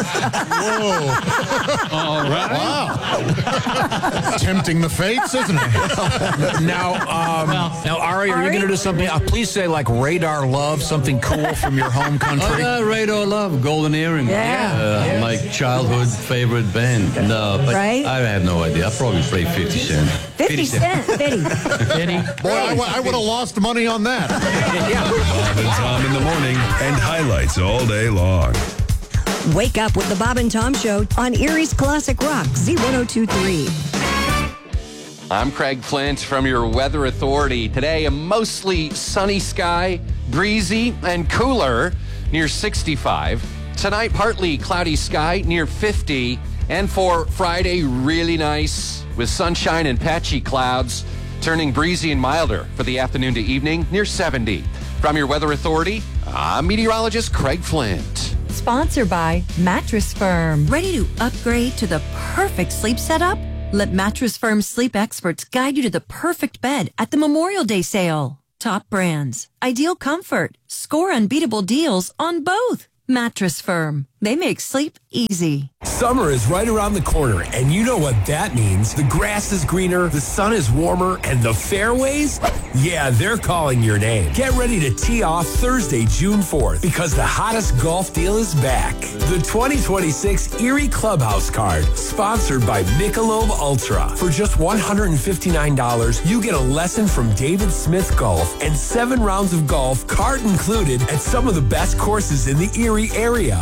All right. Wow. Tempting the fates, isn't it? Now, um, now, Ari, are you going to do something? Uh, please say like Radar Love, something cool from your home country. Oh, yeah, Radar Love, Golden Earring. Yeah. Uh, Yes. My childhood favorite band. No, but Right? I have no idea. I'll probably play fifty Cent. fifty cent. fifty. fifty? Boy, I, w- I would have lost money on that. Bob and Tom in the morning and highlights all day long. Wake up with the Bob and Tom Show on Erie's Classic Rock, Z ten twenty-three. I'm Craig Flint from your Weather Authority. Today, a mostly sunny sky, breezy and cooler near sixty-five. Tonight, partly cloudy sky near fifty. And for Friday, really nice with sunshine and patchy clouds, turning breezy and milder for the afternoon to evening near seventy. From your Weather Authority, I'm meteorologist Craig Flint. Sponsored by Mattress Firm. Ready to upgrade to the perfect sleep setup? Let Mattress Firm's sleep experts guide you to the perfect bed at the Memorial Day sale. Top brands, ideal comfort, score unbeatable deals on both. Mattress Firm. They make sleep easy. Summer is right around the corner, and you know what that means. The grass is greener, the sun is warmer, and the fairways? Yeah, they're calling your name. Get ready to tee off Thursday, June fourth, because the hottest golf deal is back. The twenty twenty-six Erie Clubhouse Card, sponsored by Michelob Ultra. For just one hundred fifty-nine dollars, you get a lesson from David Smith Golf and seven rounds of golf, cart included, at some of the best courses in the Erie area. Timber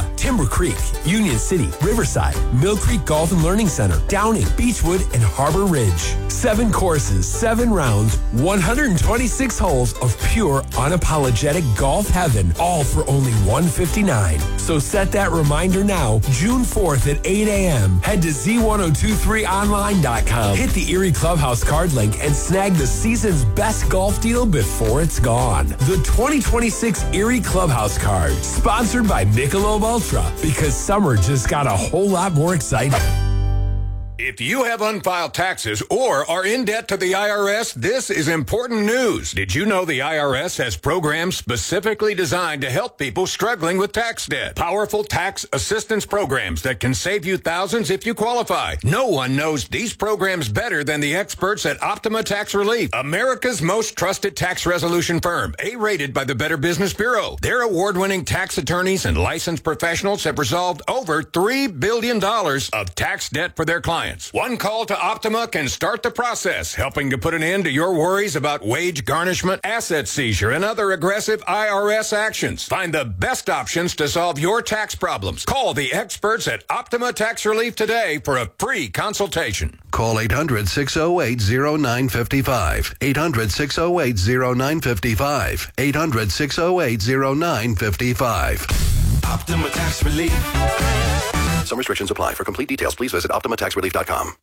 Copper Creek, Union City, Riverside, Mill Creek Golf and Learning Center, Downing, Beechwood, and Harbor Ridge. Seven courses, seven rounds, one hundred twenty-six holes of pure, unapologetic golf heaven, all for only one hundred fifty-nine dollars. So set that reminder now, June fourth at eight a.m. Head to Z ten twenty-three online dot com. Hit the Erie Clubhouse card link and snag the season's best golf deal before it's gone. The twenty twenty-six Erie Clubhouse card, sponsored by Michelob Ultra, because summer just got a whole lot more exciting. If you have unfiled taxes or are in debt to the I R S, this is important news. Did you know the I R S has programs specifically designed to help people struggling with tax debt? Powerful tax assistance programs that can save you thousands if you qualify. No one knows these programs better than the experts at Optima Tax Relief, America's most trusted tax resolution firm, A-rated by the Better Business Bureau. Their award-winning tax attorneys and licensed professionals have resolved over three billion dollars of tax debt for their clients. One call to Optima can start the process, helping to put an end to your worries about wage garnishment, asset seizure, and other aggressive I R S actions. Find the best options to solve your tax problems. Call the experts at Optima Tax Relief today for a free consultation. Call eight hundred, six oh eight, oh nine five five. eight hundred, six oh eight, oh nine five five. eight hundred, six oh eight, oh nine five five. Optima Tax Relief. Some restrictions apply. For complete details, please visit optima tax relief dot com.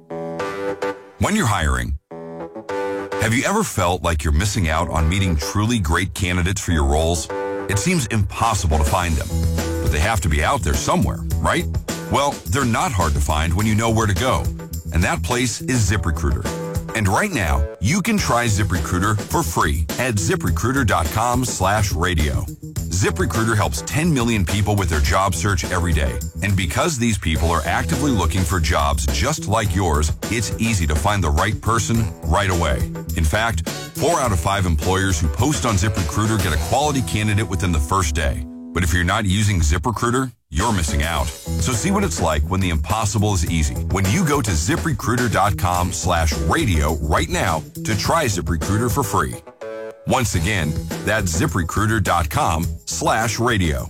When you're hiring, have you ever felt like you're missing out on meeting truly great candidates for your roles? It seems impossible to find them, but they have to be out there somewhere, right? Well, they're not hard to find when you know where to go, and that place is ZipRecruiter. And right now, you can try ZipRecruiter for free at ZipRecruiter.com slash radio. ZipRecruiter helps ten million people with their job search every day. And because these people are actively looking for jobs just like yours, it's easy to find the right person right away. In fact, four out of five employers who post on ZipRecruiter get a quality candidate within the first day. But if you're not using ZipRecruiter, you're missing out. So see what it's like when the impossible is easy. When you go to ZipRecruiter.com slash radio right now to try ZipRecruiter for free. Once again, that's ZipRecruiter.com slash radio.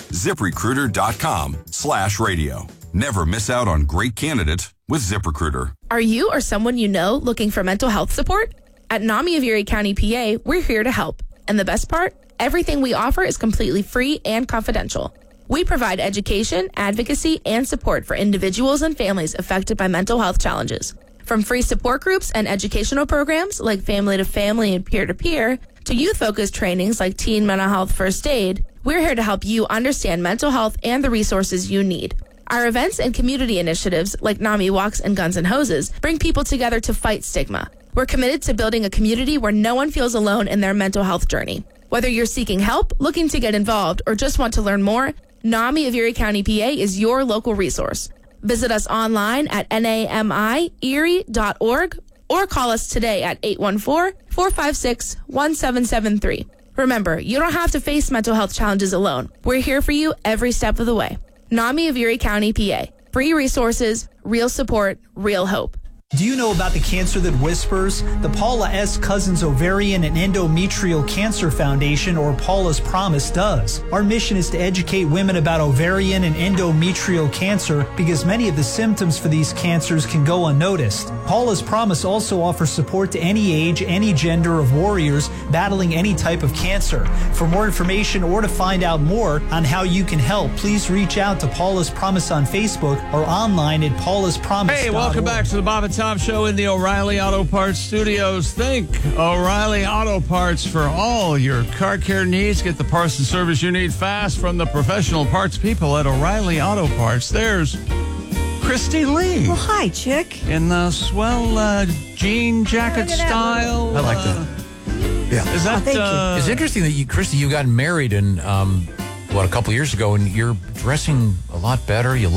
ZipRecruiter.com slash radio. Never miss out on great candidates with ZipRecruiter. Are you or someone you know looking for mental health support? At NAMI of Erie County, P A, we're here to help. And the best part? Everything we offer is completely free and confidential. We provide education, advocacy, and support for individuals and families affected by mental health challenges. From free support groups and educational programs like Family to Family and Peer to Peer, to youth-focused trainings like Teen Mental Health First Aid, we're here to help you understand mental health and the resources you need. Our events and community initiatives like NAMI Walks and Guns and Hoses bring people together to fight stigma. We're committed to building a community where no one feels alone in their mental health journey. Whether you're seeking help, looking to get involved, or just want to learn more, NAMI of Erie County, P A is your local resource. Visit us online at nami erie dot org or call us today at eight one four, four five six, one seven seven three. Remember, you don't have to face mental health challenges alone. We're here for you every step of the way. NAMI of Erie County, P A. Free resources, real support, real hope. Do you know about the cancer that whispers? The Paula S. Cousins Ovarian and Endometrial Cancer Foundation, or Paula's Promise, does. Our mission is to educate women about ovarian and endometrial cancer because many of the symptoms for these cancers can go unnoticed. Paula's Promise also offers support to any age, any gender of warriors battling any type of cancer. For more information or to find out more on how you can help, please reach out to Paula's Promise on Facebook or online at paulas promise dot org. Hey, welcome back to the Bob and Tom Show in the O'Reilly Auto Parts Studios. Think O'Reilly Auto Parts for all your car care needs. Get the parts and service you need fast from the professional parts people at O'Reilly Auto Parts. There's Christy Lee. Well, hi, chick. In the swell uh, jean jacket style. I like that. Yeah. Is that? Oh, uh, it's interesting that you, Christy, you got married and um, what a couple years ago, and you're dressing a lot better. You look